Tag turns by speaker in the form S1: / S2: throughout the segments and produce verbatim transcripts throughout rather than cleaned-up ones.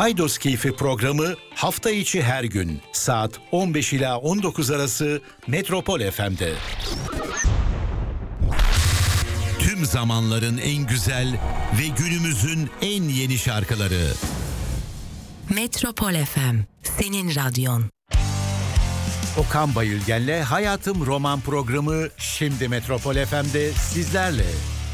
S1: Paydos Keyfi programı hafta içi her gün saat on beş ila on dokuz arası Metropol F M'de. Tüm zamanların en güzel ve günümüzün en yeni şarkıları.
S2: Metropol F M, senin radyon.
S1: Okan Bayülgen'le Hayatım Roman programı şimdi Metropol F M'de sizlerle.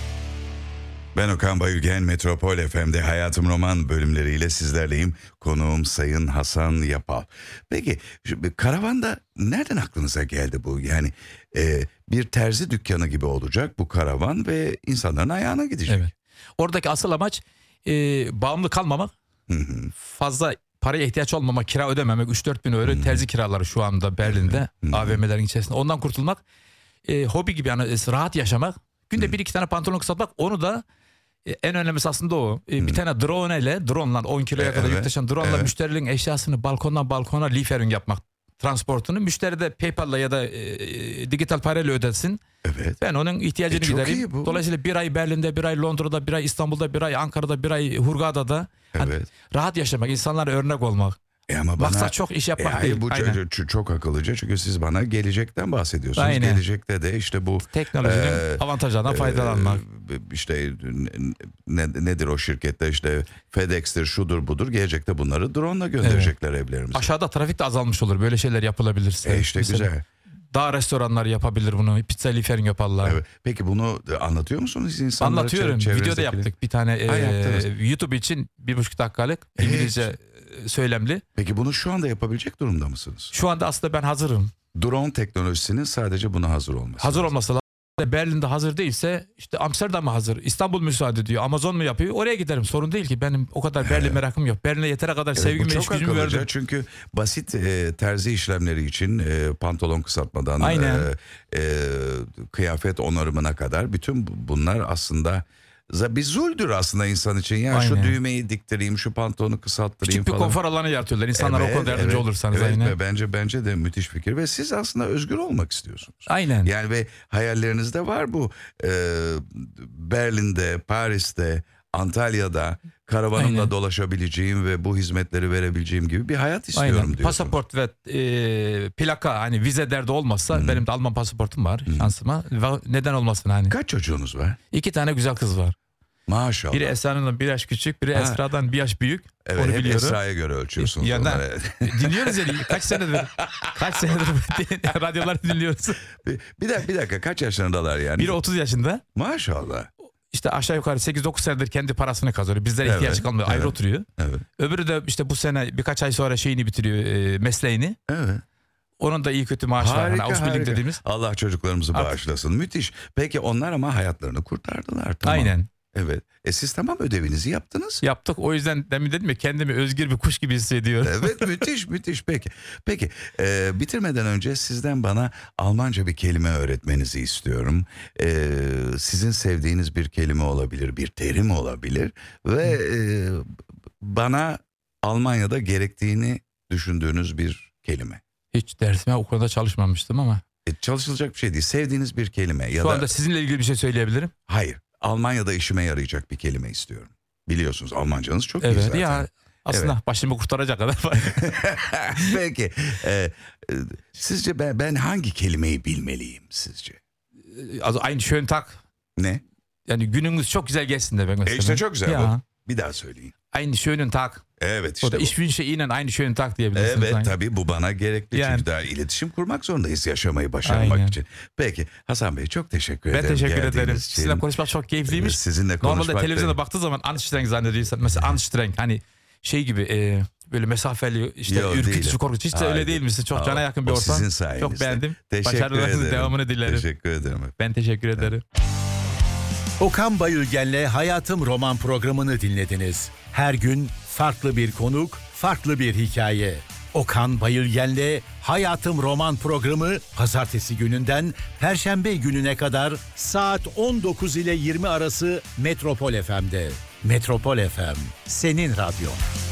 S3: Ben Okan Bayülgen, Metropol F M'de Hayatım Roman bölümleriyle sizlerleyim. Konuğum Sayın Hasan Yapal. Peki karavanda nereden aklınıza geldi bu? Yani e, bir terzi dükkanı gibi olacak bu karavan ve insanların ayağına gidecek. Evet.
S4: Oradaki asıl amaç e, bağımlı kalmamak, hı hı. fazla paraya ihtiyaç olmamak, kira ödememek, üç dört bin euro hı. terzi kiraları şu anda Berlin'de, hı hı. A V M'lerin içerisinde. Ondan kurtulmak, e, hobi gibi yani rahat yaşamak. Günde hı. bir iki tane pantolon kısaltmak, onu da en önemlisi aslında o. Hmm. Bir tane drone ile, drone'la on kiloya kadar evet, yük taşıyan drone'la evet. müşterilerin eşyasını balkondan balkona liefering yapmak, transportunu. Müşteri de PayPal'la ya da e, dijital parayla ödesin. Evet. Ben onun ihtiyacını e, gidereyim. Dolayısıyla bir ay Berlin'de, bir ay Londra'da, bir ay İstanbul'da, bir ay Ankara'da, bir ay Hurghada'da. Evet. Hani rahat yaşamak, insanlara örnek olmak.
S3: E ama
S4: Maksat
S3: bana,
S4: çok iş yapmak
S3: e
S4: değil.
S3: Bu çok, çok akıllıca, çünkü siz bana gelecekten bahsediyorsunuz. Aynen. Gelecekte de işte bu
S4: teknolojinin e, avantajlarından e, faydalanmak.
S3: İşte ne, nedir o şirkette, işte FedEx'tir, şudur budur, gelecekte bunları drone'la gönderecekler evet. evlerimize.
S4: Aşağıda trafik de azalmış olur, böyle şeyler yapılabilirse.
S3: E işte mesela, güzel.
S4: Daha restoranlar yapabilir bunu, pizza liefering yaparlar. Evet.
S3: Peki bunu anlatıyor musunuz insanlara?
S4: Anlatıyorum, videoda yaptık bir tane e, YouTube için bir buçuk dakikalık İngilizce evet. söylemli.
S3: Peki bunu şu anda yapabilecek durumda mısınız?
S4: Şu anda aslında ben hazırım.
S3: Drone teknolojisinin sadece buna hazır olması.
S4: Hazır olması lazım. Berlin'de hazır değilse işte Amsterdam'a hazır. İstanbul müsaade ediyor. Amazon mu yapıyor? Oraya giderim. Sorun değil ki. Benim o kadar Berlin evet. merakım yok. Berlin'e yeteri kadar evet, sevgimi ve iş gücümü verdim.
S3: Çünkü basit e, terzi işlemleri için e, pantolon kısaltmadan e, e, kıyafet onarımına kadar bütün bunlar aslında bir zuldür aslında insan için. Ya aynen. Şu düğmeyi diktireyim, şu pantolonu kısalttırayım
S4: Küçük bir
S3: falan.
S4: konfor alanı yaratıyorlar. İnsanlara evet, o konuda yardımcı evet, olursanız.
S3: Evet,
S4: aynen.
S3: Bence bence de müthiş fikir ve siz aslında özgür olmak istiyorsunuz.
S4: Aynen.
S3: Yani ve hayallerinizde var bu e, Berlin'de, Paris'te, Antalya'da karavanımla aynen. dolaşabileceğim ve bu hizmetleri verebileceğim gibi bir hayat istiyorum aynen. diyorsunuz.
S4: Pasaport ve e, plaka, hani vize derdi olmazsa hmm. benim de Alman pasaportum var hmm. şansıma. Neden olmasın hani.
S3: Kaç çocuğunuz var?
S4: İki tane güzel kız var.
S3: Maşallah.
S4: Biri Esra'nın bir yaş küçük, biri ha. Esra'dan bir yaş büyük.
S3: Evet, onu hep biliyorum. Esra'ya göre ölçüyorsunuz.
S4: Ya da, dinliyoruz yani kaç senedir kaç senedir radyoları dinliyoruz.
S3: Bir, bir, dakika, bir dakika kaç yaşlarındalar yani?
S4: Biri otuz yaşında.
S3: Maşallah.
S4: İşte aşağı yukarı sekiz dokuz senedir kendi parasını kazanıyor. Bizlere ihtiyaç evet, kalmıyor. Evet, ayrı oturuyor. Evet. Öbürü de işte bu sene birkaç ay sonra şeyini bitiriyor, e, mesleğini. Evet. Onun da iyi kötü maaşı var. Hani Ausbildung dediğimiz.
S3: Allah çocuklarımızı Artık. bağışlasın. Müthiş. Peki onlar ama hayatlarını kurtardılar. Tamam.
S4: Aynen.
S3: Evet. E siz tamam ödevinizi yaptınız.
S4: Yaptık. O yüzden demin dedim ya, kendimi özgür bir kuş gibi hissediyorum.
S3: Evet, müthiş müthiş. Peki. Peki e, bitirmeden önce sizden bana Almanca bir kelime öğretmenizi istiyorum. E, sizin sevdiğiniz bir kelime olabilir, bir terim olabilir ve e, bana Almanya'da gerektiğini düşündüğünüz bir kelime.
S4: Hiç dersime o konuda çalışmamıştım ama.
S3: E, çalışılacak bir şey değil. Sevdiğiniz bir kelime. Ya
S4: Şu
S3: da...
S4: anda sizinle ilgili bir şey söyleyebilirim.
S3: Hayır. Almanya'da işime yarayacak bir kelime istiyorum. Biliyorsunuz Almancanız çok
S4: evet,
S3: iyi zaten.
S4: Ya, aslında evet. başımı kurtaracak kadar.
S3: Peki. E, e, sizce ben, ben hangi kelimeyi bilmeliyim sizce?
S4: Also aynı schönen Tag.
S3: Ne?
S4: Yani gününüz çok güzel geçsin demek mesela.
S3: E işte çok güzel ya. Bu. Bir daha söyleyin.
S4: Aynı schönen Tag.
S3: Evet işte
S4: o da ich wünsche Ihnen einen schönen Tag diyebilirsiniz.
S3: Evet
S4: aynı.
S3: Tabii bu bana gerekli yani. Çünkü daha iletişim kurmak zorundayız yaşamayı başarmak Aynen. için. Peki Hasan Bey çok teşekkür
S4: ben
S3: ederim.
S4: Ben teşekkür ederim. Sizinle konuşmak çok keyifliymiş.
S3: Sizinle konuşmak.
S4: Normalde televizyona da... baktığı zaman anstrengend zannediyorsan. Mesela anstrengend hani şey gibi e, böyle mesafeli işte Yo, ürkütücü korkutucu. Hiç de öyle değil misin? Çok Aa, cana yakın bir ortam.
S3: Sizin sayenizde.
S4: Çok beğendim.
S3: Başarılarınızın
S4: devamını dilerim.
S3: Teşekkür ederim.
S4: Ben teşekkür ederim.
S1: Okan Bayülgen'le Hayatım Roman programını dinlediniz. Her gün farklı bir konuk, farklı bir hikaye. Okan Bayülgen'le Hayatım Roman programı pazartesi gününden perşembe gününe kadar saat on dokuz ile yirmi arası Metropol F M'de. Metropol F M, senin radyon.